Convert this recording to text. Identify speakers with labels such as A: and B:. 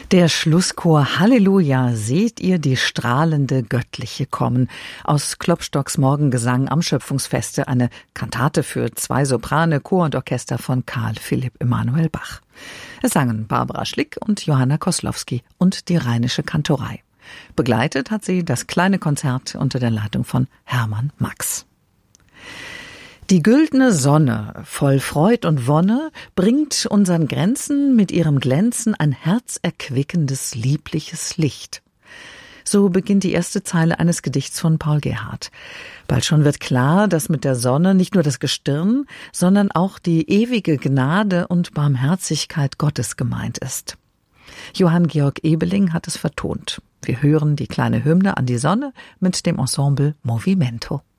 A: Der Schlusschor Halleluja, seht ihr die strahlende Göttliche kommen. Aus Klopstocks Morgengesang am Schöpfungsfeste, eine Kantate für 2 Soprane, Chor und Orchester von Karl Philipp Emanuel Bach. Es sangen Barbara Schlick und Johanna Koslowski und die Rheinische Kantorei. Begleitet hat sie das kleine Konzert unter der Leitung von Hermann Max. Die güldene Sonne, voll Freud und Wonne, bringt unseren Grenzen mit ihrem Glänzen ein herzerquickendes, liebliches Licht. So beginnt die erste Zeile eines Gedichts von Paul Gerhardt. Bald schon wird klar, dass mit der Sonne nicht nur das Gestirn, sondern auch die ewige Gnade und Barmherzigkeit Gottes gemeint ist. Johann Georg Ebeling hat es vertont. Wir hören die kleine Hymne an die Sonne mit dem Ensemble Movimento.